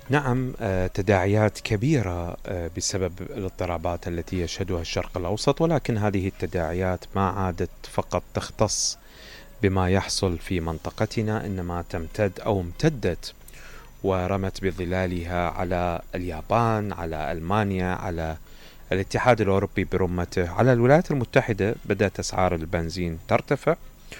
نعم، تداعيات كبيرة بسبب الاضطرابات التي يشهدها الشرق الأوسط، ولكن هذه التداعيات ما عادت فقط تختص بما يحصل في منطقتنا، إنما تمتد أو امتدت ورمت بظلالها على اليابان، على ألمانيا، على الاتحاد الأوروبي برمته، على الولايات المتحدة. بدأت أسعار البنزين ترتفع،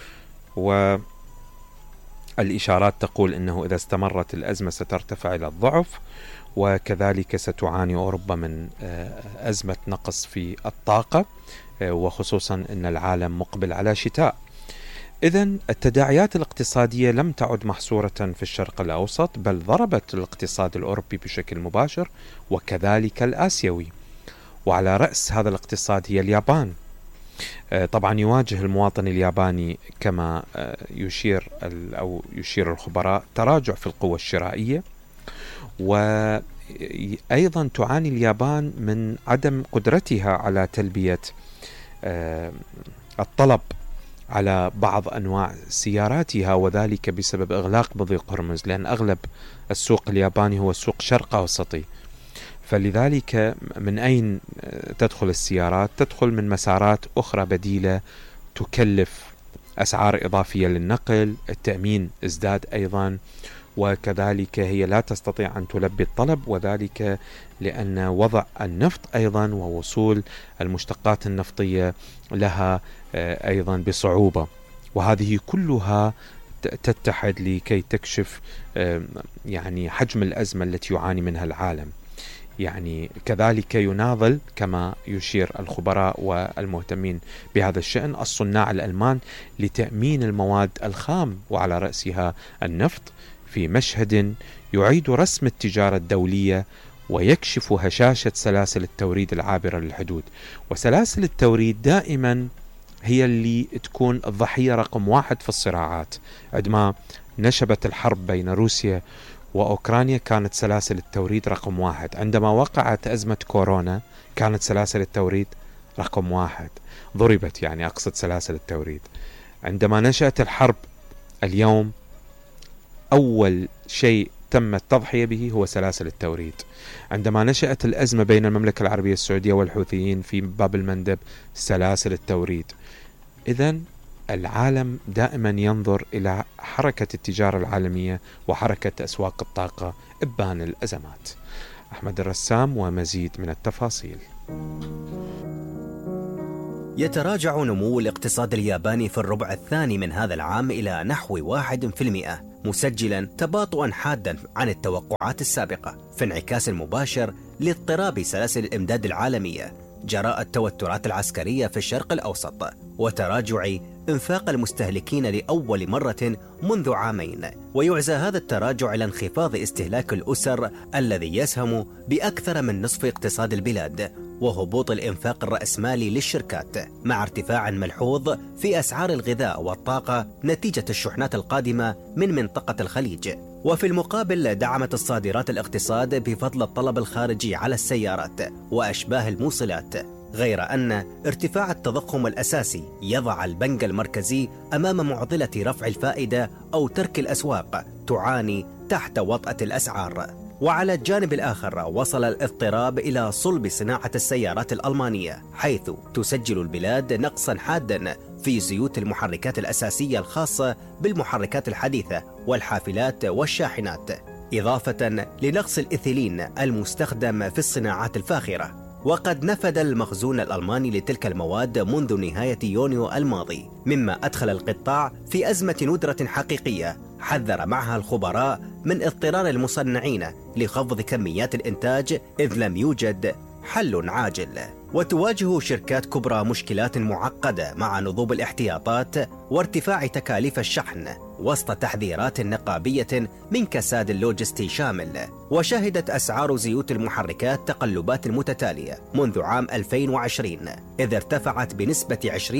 والإشارات تقول أنه إذا استمرت الأزمة سترتفع إلى الضعف، وكذلك ستعاني أوروبا من أزمة نقص في الطاقة، وخصوصا أن العالم مقبل على شتاء. إذن التداعيات الاقتصادية لم تعد محصورة في الشرق الأوسط، بل ضربت الاقتصاد الأوروبي بشكل مباشر وكذلك الآسيوي، وعلى رأس هذا الاقتصاد هي اليابان. طبعا يواجه المواطن الياباني كما يشير الخبراء تراجع في القوة الشرائية، وأيضا تعاني اليابان من عدم قدرتها على تلبية الطلب على بعض أنواع سياراتها، وذلك بسبب إغلاق مضيق هرمز، لأن أغلب السوق الياباني هو سوق شرق أوسطي. فلذلك من أين تدخل السيارات؟ تدخل من مسارات أخرى بديلة تكلف أسعار إضافية للنقل، التأمين ازداد أيضا، وكذلك هي لا تستطيع أن تلبي الطلب، وذلك لأن وضع النفط أيضا ووصول المشتقات النفطية لها أيضا بصعوبة. وهذه كلها تتحد لكي تكشف يعني حجم الأزمة التي يعاني منها العالم. يعني كذلك يناضل كما يشير الخبراء والمهتمين بهذا الشأن الصناع الألمان لتأمين المواد الخام، وعلى رأسها النفط، في مشهد يعيد رسم التجارة الدولية ويكشف هشاشة سلاسل التوريد العابرة للحدود. وسلاسل التوريد دائما هي اللي تكون الضحية رقم واحد في الصراعات. عندما نشبت الحرب بين روسيا وأوكرانيا كانت سلاسل التوريد رقم واحد. عندما وقعت أزمة كورونا كانت سلاسل التوريد رقم واحد، ضربت يعني أقصد سلاسل التوريد. عندما نشأت الحرب اليوم أول شيء تم التضحية به هو سلاسل التوريد. عندما نشأت الأزمة بين المملكة العربية السعودية والحوثيين في باب المندب، سلاسل التوريد. إذن العالم دائما ينظر إلى حركة التجارة العالمية وحركة أسواق الطاقة إبان الأزمات. أحمد الرسام ومزيد من التفاصيل. يتراجع نمو الاقتصاد الياباني في الربع الثاني من هذا العام إلى نحو 1%، مسجلا تباطؤا حادا عن التوقعات السابقة، في انعكاس مباشر لاضطراب سلاسل الإمداد العالمية جراء التوترات العسكرية في الشرق الأوسط، وتراجع إنفاق المستهلكين لأول مرة منذ عامين. ويعزى هذا التراجع إلى انخفاض استهلاك الأسر الذي يسهم بأكثر من نصف اقتصاد البلاد، وهبوط الإنفاق الرأسمالي للشركات، مع ارتفاع ملحوظ في أسعار الغذاء والطاقة نتيجة الشحنات القادمة من منطقة الخليج. وفي المقابل دعمت الصادرات الاقتصاد بفضل الطلب الخارجي على السيارات وأشباه الموصلات، غير أن ارتفاع التضخم الأساسي يضع البنك المركزي أمام معضلة رفع الفائدة أو ترك الأسواق تعاني تحت وطأة الأسعار. وعلى الجانب الآخر وصل الاضطراب إلى صلب صناعة السيارات الألمانية، حيث تسجل البلاد نقصا حادا في زيوت المحركات الأساسية الخاصة بالمحركات الحديثة والحافلات والشاحنات، إضافة لنقص الإيثيلين المستخدم في الصناعات الفاخرة. وقد نفد المخزون الألماني لتلك المواد منذ نهاية يونيو الماضي، مما أدخل القطاع في أزمة ندرة حقيقية حذر معها الخبراء من اضطرار المصنعين لخفض كميات الإنتاج إذ لم يوجد حل عاجل. وتواجه شركات كبرى مشكلات معقدة مع نضوب الاحتياطات وارتفاع تكاليف الشحن وسط تحذيرات نقابية من كساد اللوجستي شامل. وشهدت أسعار زيوت المحركات تقلبات متتالية منذ عام 2020، إذ ارتفعت بنسبة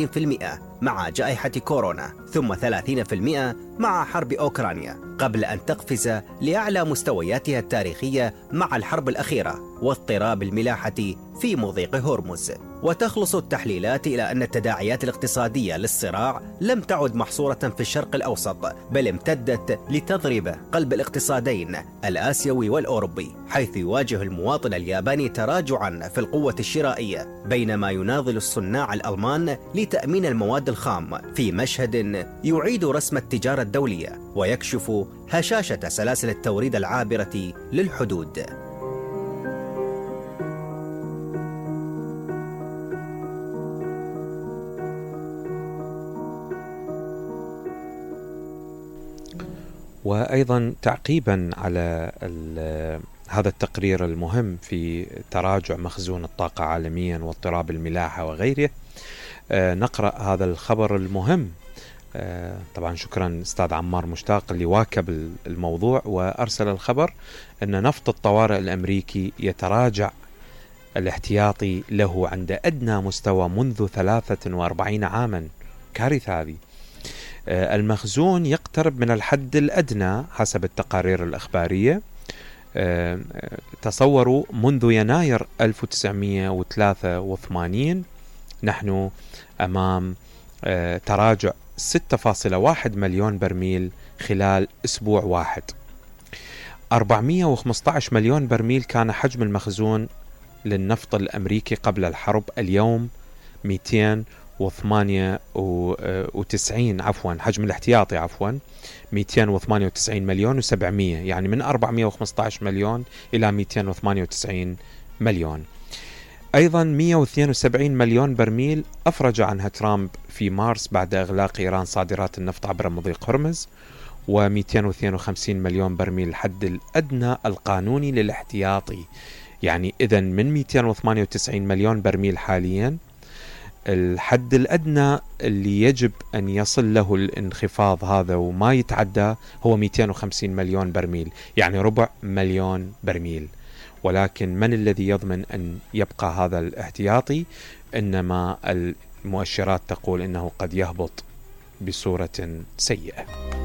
20% مع جائحة كورونا، ثم 30% مع حرب أوكرانيا، قبل أن تقفز لأعلى مستوياتها التاريخية مع الحرب الأخيرة واضطراب الملاحة في مضيق هرمز. وتخلص التحليلات إلى أن التداعيات الاقتصادية للصراع لم تعد محصورة في الشرق الأوسط، بل امتدت لتضرب قلب الاقتصادين الآسيوي والأوروبي، حيث يواجه المواطن الياباني تراجعا في القوة الشرائية، بينما يناضل الصناع الألمان لتأمين المواد الخام في مشهد يعيد رسم التجارة الدولية ويكشف هشاشة سلاسل التوريد العابرة للحدود. وأيضا تعقيبا على هذا التقرير المهم في تراجع مخزون الطاقة عالميا واضطراب الملاحة وغيره، نقرأ هذا الخبر المهم. طبعا شكرا أستاذ عمار مشتاق اللي واكب الموضوع وأرسل الخبر أن نفط الطوارئ الأمريكي يتراجع الاحتياطي له عند أدنى مستوى منذ 43 عاما. كارثة هذه. المخزون يقترب من الحد الأدنى حسب التقارير الإخبارية. تصوروا منذ يناير 1983 نحن أمام تراجع 6.1 مليون برميل خلال أسبوع واحد. 415 مليون برميل كان حجم المخزون للنفط الأمريكي قبل الحرب، اليوم 298 حجم الاحتياطي 298 مليون و700، يعني من 415 مليون إلى 298 مليون. أيضا 172 مليون برميل أفرج عنها ترامب في مارس بعد إغلاق إيران صادرات النفط عبر مضيق هرمز، و252 مليون برميل الحد الأدنى القانوني للاحتياطي. يعني إذن من 298 مليون برميل حاليا، الحد الأدنى اللي يجب أن يصل له الانخفاض هذا وما يتعدى هو 250 مليون برميل، يعني ربع مليون برميل. ولكن من الذي يضمن أن يبقى هذا الاحتياطي؟ إنما المؤشرات تقول إنه قد يهبط بصورة سيئة.